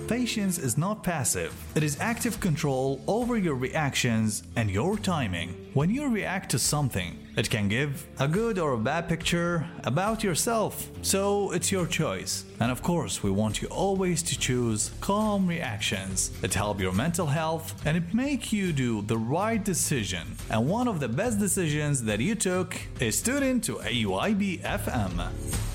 patience is not passive. It is active control over your reactions and your timing. When you react to something, it can give a good or a bad picture about yourself. So it's your choice. And of course, we want you always to choose calm reactions. It helps your mental health and it make you do the right decision. And one of the best decisions that you took is tune in to AUIB FM.